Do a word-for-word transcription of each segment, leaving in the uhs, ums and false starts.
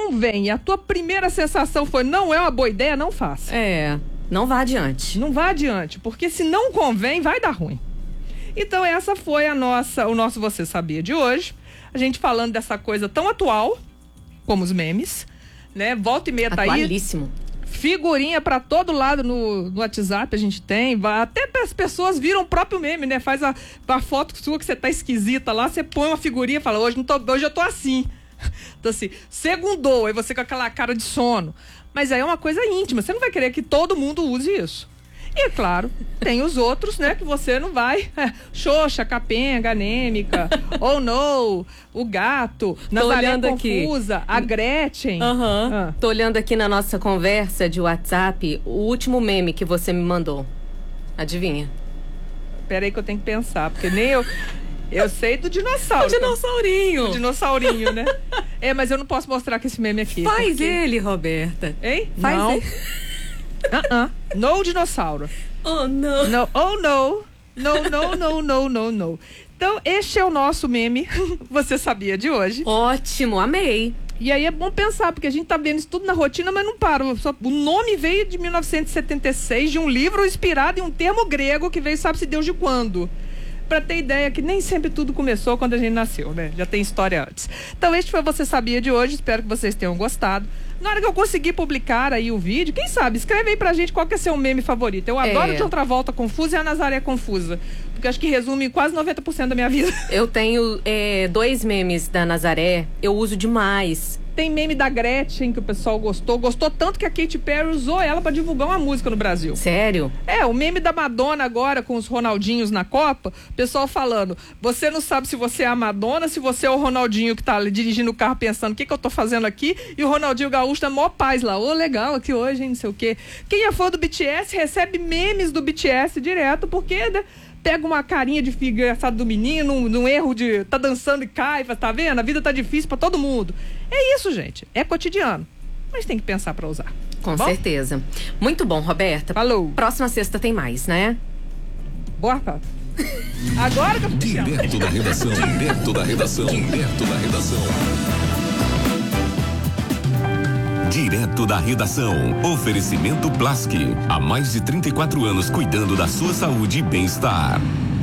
convém e a tua primeira sensação foi não é uma boa ideia, não faça. É, não vá adiante. Não vá adiante, porque se não convém, vai dar ruim. Então essa foi a nossa, o nosso Você Sabia de hoje. A gente falando dessa coisa tão atual como os memes, né? Volta e meia tá aí. Atualíssimo. Figurinha pra todo lado no, no WhatsApp a gente tem. Vai, até as pessoas viram o próprio meme, né? Faz a, a foto sua que você tá esquisita lá, você põe uma figurinha e fala, hoje, não tô, hoje eu tô assim. Então assim, segundou, aí você com aquela cara de sono. Mas aí é uma coisa íntima, você não vai querer que todo mundo use isso. E, é claro, tem os outros, né, que você não vai. É, Xoxa, capenga, anêmica, oh no, o gato, Nazaré confusa, aqui. A Gretchen. Uhum. Ah. Tô olhando aqui na nossa conversa de WhatsApp o último meme que você me mandou. Adivinha? Peraí que eu tenho que pensar, porque nem eu... Eu sei do dinossauro. O dinossaurinho. O dinossaurinho, né? É, mas eu não posso mostrar com esse meme aqui. Faz porque... ele, Roberta. Hein? Faz não. ele. Uh-uh. No dinossauro. Oh, não. No, oh, no. No, no, no, no, no, no. Então, este é o nosso meme. Você sabia de hoje? Ótimo, amei. E aí é bom pensar, porque a gente tá vendo isso tudo na rotina, mas não para. Só, o nome veio de mil novecentos e setenta e seis, de um livro inspirado em um termo grego que veio sabe-se Deus de quando. Pra ter ideia que nem sempre tudo começou quando a gente nasceu, né? Já tem história antes. Então este foi o Você Sabia de hoje, espero que vocês tenham gostado. Na hora que eu conseguir publicar aí o vídeo, quem sabe, escreve aí pra gente qual que é seu meme favorito. Eu adoro é. de Outravolta confusa e a Nazaré confusa, porque acho que resume quase noventa por cento da minha vida. Eu tenho é, dois memes da Nazaré, eu uso demais. Tem meme da Gretchen que o pessoal gostou. Gostou tanto que a Katy Perry usou ela pra divulgar uma música no Brasil. Sério? É, o meme da Madonna agora com os Ronaldinhos na Copa. O pessoal falando, você não sabe se você é a Madonna, se você é o Ronaldinho que tá ali dirigindo o carro pensando o que que eu tô fazendo aqui. E o Ronaldinho Gaúcho tá mó paz lá. Ô, legal aqui hoje, hein, não sei o quê. Quem é fã do B T S recebe memes do B T S direto, porque... né, pega uma carinha de engraçado do menino, um, um erro de tá dançando e cai, tá vendo? A vida tá difícil pra todo mundo. É isso, gente. É cotidiano. Mas tem que pensar pra usar. Com bom? certeza. Muito bom, Roberta. Falou. Próxima sexta tem mais, né? Boa tarde. Agora que eu fiquei. Direto da redação. Direto da redação. Direto da redação. Direto da redação. Oferecimento Plask. Há mais de trinta e quatro anos cuidando da sua saúde e bem-estar.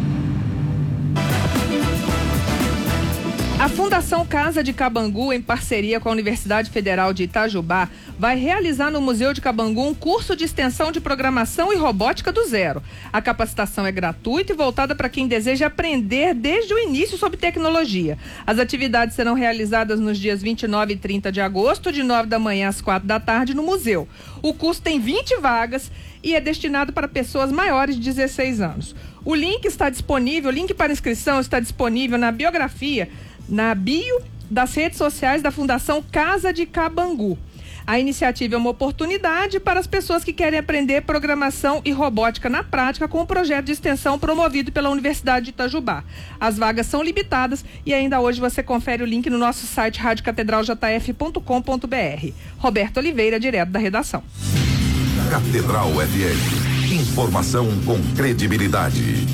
A Fundação Casa de Cabangu, em parceria com a Universidade Federal de Itajubá, vai realizar no Museu de Cabangu um curso de extensão de programação e robótica do zero. A capacitação é gratuita e voltada para quem deseja aprender desde o início sobre tecnologia. As atividades serão realizadas nos dias vinte e nove e trinta de agosto, de nove da manhã às quatro da tarde, no museu. O curso tem vinte vagas e é destinado para pessoas maiores de dezesseis anos. O link está disponível, o link para inscrição está disponível na biografia, na bio das redes sociais da Fundação Casa de Cabangu. A iniciativa é uma oportunidade para as pessoas que querem aprender programação e robótica na prática com o projeto de extensão promovido pela Universidade de Itajubá. As vagas são limitadas e ainda hoje você confere o link no nosso site rádio catedral j f ponto com ponto b r. Roberto Oliveira, direto da redação. Catedral F M. Informação com credibilidade.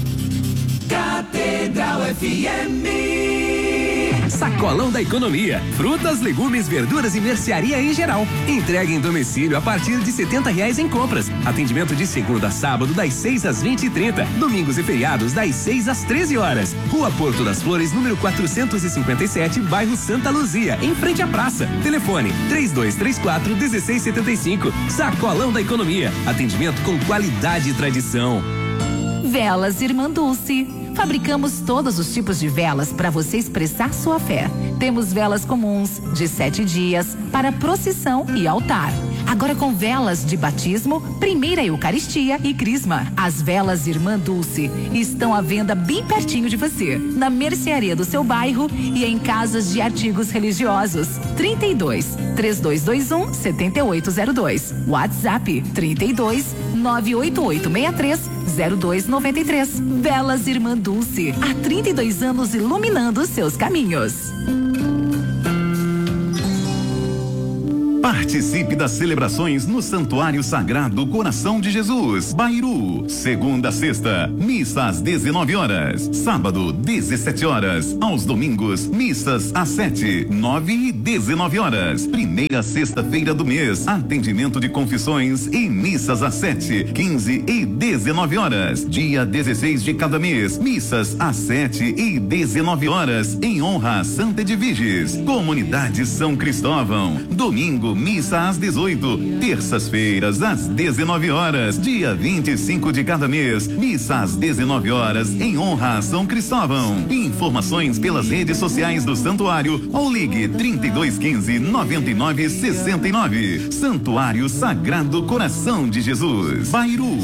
Catedral F M. Sacolão da Economia. Frutas, legumes, verduras e mercearia em geral. Entrega em domicílio a partir de setenta reais em compras. Atendimento de segunda a sábado das seis às vinte e trinta. Domingos e feriados das seis às treze horas. Rua Porto das Flores, número quatrocentos e cinquenta e sete, bairro Santa Luzia, em frente à praça. Telefone três dois três quatro, um seis sete cinco. Sacolão da Economia. Atendimento com qualidade e tradição. Velas Irmã Dulce. Fabricamos todos os tipos de velas para você expressar sua fé. Temos velas comuns, de sete dias, para procissão e altar. Agora com velas de batismo, primeira Eucaristia e Crisma. As velas Irmã Dulce estão à venda bem pertinho de você, na mercearia do seu bairro e em casas de artigos religiosos. trinta e dois, três dois dois um, sete oito zero dois. WhatsApp trinta e dois, nove oito oito seis três, zero dois nove três. Velas Irmã Dulce, há trinta e dois anos iluminando seus caminhos. Participe das celebrações no Santuário Sagrado Coração de Jesus, Bairu. Segunda a sexta, missa às dezenove horas. Sábado, dezessete horas. Aos domingos, missas às sete, nove e dezenove horas. Primeira sexta-feira do mês, atendimento de confissões e missas às sete, quinze e dezenove horas. Dia dezesseis de cada mês, missas às sete e dezenove horas, em honra a Santa Edviges. Comunidade São Cristóvão. Domingo, missa às dezoito, terças-feiras às dezenove horas, dia vinte e cinco de cada mês, missa às dezenove horas, em honra a São Cristóvão. Informações pelas redes sociais do Santuário ou ligue trinta e dois quinze, noventa e nove sessenta e nove. Santuário Sagrado Coração de Jesus, Bairu.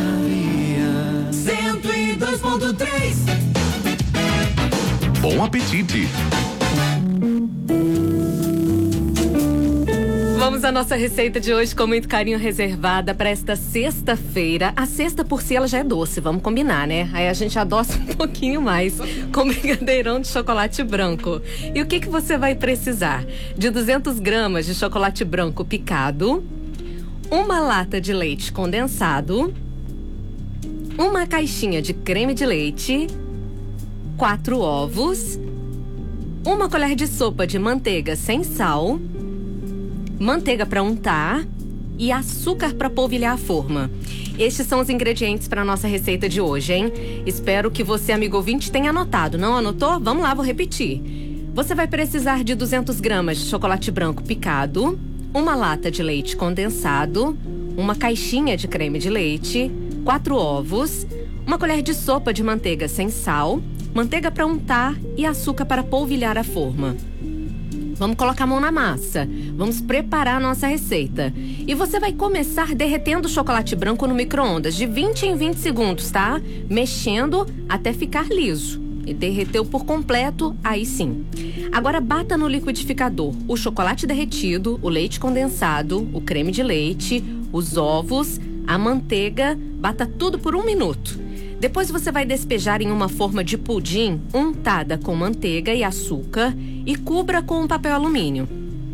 cento e dois ponto três. Bom apetite. Vamos à nossa receita de hoje com muito carinho reservada para esta sexta-feira. A sexta por si ela já é doce, vamos combinar, né? Aí a gente adoça um pouquinho mais com brigadeirão de chocolate branco. E o que que você vai precisar? De duzentas gramas de chocolate branco picado, uma lata de leite condensado, uma caixinha de creme de leite, quatro ovos, uma colher de sopa de manteiga sem sal, manteiga para untar e açúcar para polvilhar a forma. Estes são os ingredientes para a nossa receita de hoje, hein? Espero que você, amigo ouvinte, tenha anotado. Não anotou? Vamos lá, vou repetir. Você vai precisar de duzentas gramas de chocolate branco picado, uma lata de leite condensado, uma caixinha de creme de leite, quatro ovos, uma colher de sopa de manteiga sem sal, manteiga para untar e açúcar para polvilhar a forma. Vamos colocar a mão na massa. Vamos preparar a nossa receita. E você vai começar derretendo o chocolate branco no micro-ondas de vinte em vinte segundos, tá? Mexendo até ficar liso. E derreteu por completo, aí sim. Agora bata no liquidificador o chocolate derretido, o leite condensado, o creme de leite, os ovos, a manteiga. Bata tudo por um minuto. Depois você vai despejar em uma forma de pudim untada com manteiga e açúcar e cubra com um papel alumínio.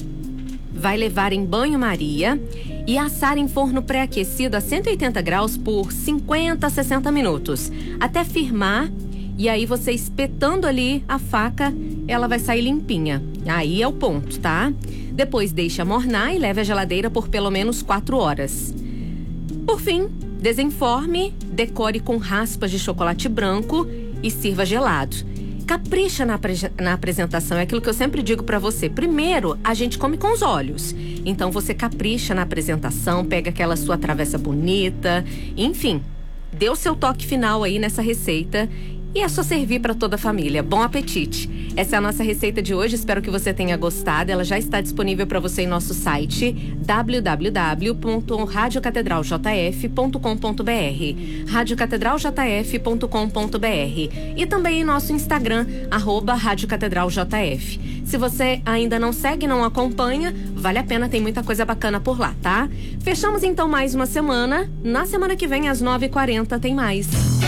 Vai levar em banho-maria e assar em forno pré-aquecido a cento e oitenta graus por cinquenta a sessenta minutos, até firmar. E aí você espetando ali a faca, ela vai sair limpinha. Aí é o ponto, tá? Depois deixa mornar e leve à geladeira por pelo menos quatro horas. Por fim, desenforme, decore com raspas de chocolate branco e sirva gelado. Capricha na, na apresentação, é aquilo que eu sempre digo pra você. Primeiro, a gente come com os olhos. Então você capricha na apresentação, pega aquela sua travessa bonita, enfim, dê o seu toque final aí nessa receita. E é só servir para toda a família. Bom apetite! Essa é a nossa receita de hoje, espero que você tenha gostado. Ela já está disponível para você em nosso site w w w ponto rádio catedral j f ponto com ponto b r rádio catedral j f ponto com ponto b r e também em nosso Instagram, arroba rádio catedral j f. Se você ainda não segue, não acompanha, vale a pena, tem muita coisa bacana por lá, tá? Fechamos então mais uma semana. Na semana que vem, às nove e quarenta, tem mais.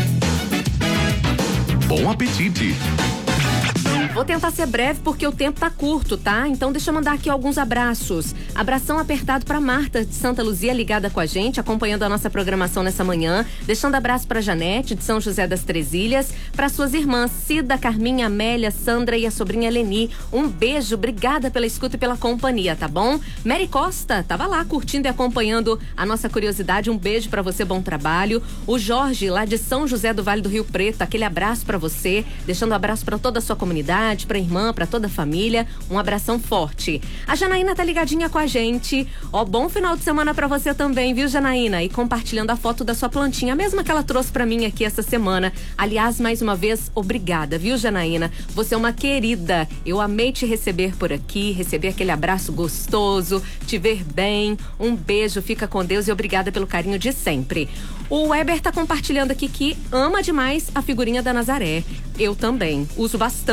Bom apetite! Vou tentar ser breve porque o tempo tá curto, tá? Então deixa eu mandar aqui alguns abraços. Abração apertado pra Marta de Santa Luzia, ligada com a gente, acompanhando a nossa programação nessa manhã. Deixando abraço pra Janete de São José das Três Ilhas, para suas irmãs Cida, Carminha, Amélia, Sandra e a sobrinha Leni. Um beijo, obrigada pela escuta e pela companhia, tá bom? Mary Costa tava lá curtindo e acompanhando a nossa curiosidade. Um beijo pra você, bom trabalho. O Jorge, lá de São José do Vale do Rio Preto, aquele abraço pra você. Deixando um abraço pra toda a sua comunidade, pra irmã, pra toda a família, um abração forte. A Janaína tá ligadinha com a gente. Ó, bom final de semana pra você também, viu, Janaína? E compartilhando a foto da sua plantinha, a mesma que ela trouxe pra mim aqui essa semana. Aliás, mais uma vez, obrigada, viu, Janaína? Você é uma querida. Eu amei te receber por aqui, receber aquele abraço gostoso, te ver bem. Um beijo, fica com Deus e obrigada pelo carinho de sempre. O Weber tá compartilhando aqui que ama demais a figurinha da Nazaré. Eu também, uso bastante. Um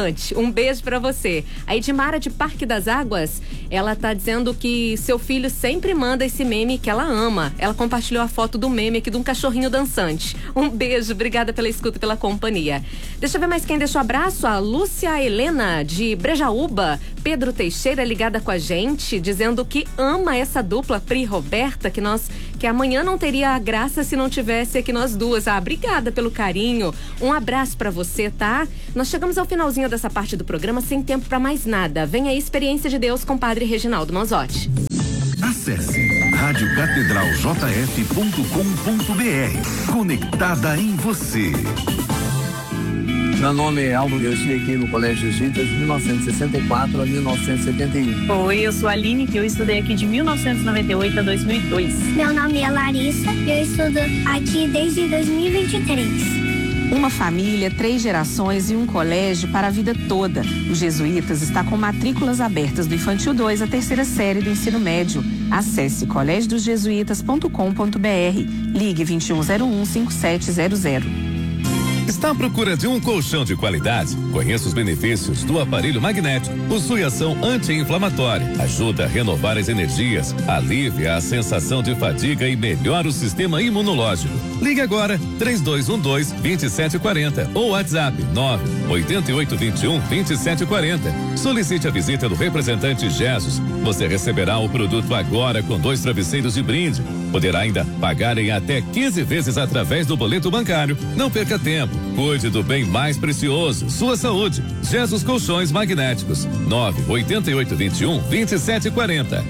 Um beijo pra você. A Edmara de Parque das Águas, ela tá dizendo que seu filho sempre manda esse meme que ela ama. Ela compartilhou a foto do meme aqui de um cachorrinho dançante. Um beijo, obrigada pela escuta e pela companhia. Deixa eu ver mais quem deixou abraço. A Lúcia Helena de Brejaúba. Pedro Teixeira ligada com a gente, dizendo que ama essa dupla Pri e Roberta, que nós, que amanhã não teria graça se não tivesse aqui nós duas. Ah, obrigada pelo carinho. Um abraço pra você, tá? Nós chegamos ao finalzinho dessa parte do programa sem tempo pra mais nada. Vem aí, Experiência de Deus com o Padre Reginaldo Manzotti. Acesse rádio catedral j f ponto com ponto b r. Conectada em você. Meu nome é Aldo, eu estudei aqui no Colégio Jesuítas de mil novecentos e sessenta e quatro a mil novecentos e setenta e um. Oi, eu sou a Aline, que eu estudei aqui de mil novecentos e noventa e oito a dois mil e dois. Meu nome é Larissa e eu estudo aqui desde dois mil e vinte e três. Uma família, três gerações e um colégio para a vida toda. O Jesuítas está com matrículas abertas do Infantil dois à terceira série do ensino médio. Acesse colégio dos jesuítas ponto com ponto b r. Ligue vinte e um zero um, cinquenta e sete zero zero. Está à procura de um colchão de qualidade? Conheça os benefícios do aparelho magnético. Possui ação anti-inflamatória, ajuda a renovar as energias, alivia a sensação de fadiga e melhora o sistema imunológico. Ligue agora três dois um dois, dois sete quatro zero ou WhatsApp nove oito oito dois um, dois sete quatro zero. Solicite a visita do representante Jesus. Você receberá o produto agora com dois travesseiros de brinde. Poderá ainda pagar em até quinze vezes através do boleto bancário. Não perca tempo. Cuide do bem mais precioso, sua saúde. Jesus Colchões Magnéticos. nove oito oito dois um, dois sete quatro zero.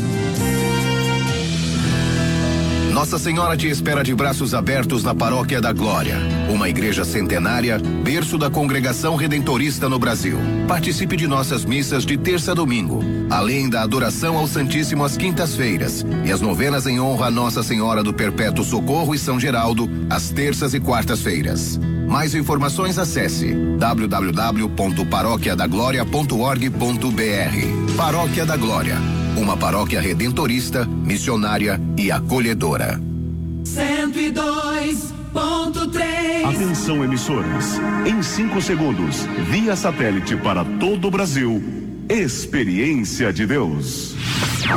Nossa Senhora te espera de braços abertos na Paróquia da Glória, uma igreja centenária, berço da congregação redentorista no Brasil. Participe de nossas missas de terça a domingo, além da adoração ao Santíssimo às quintas-feiras e as novenas em honra a Nossa Senhora do Perpétuo Socorro e São Geraldo, às terças e quartas-feiras. Mais informações, acesse w w w ponto paróquia da glória ponto org ponto b r. Paróquia da Glória, uma paróquia redentorista, missionária e acolhedora. cento e dois ponto três. Atenção, emissoras. Em cinco segundos, via satélite para todo o Brasil. Experiência de Deus.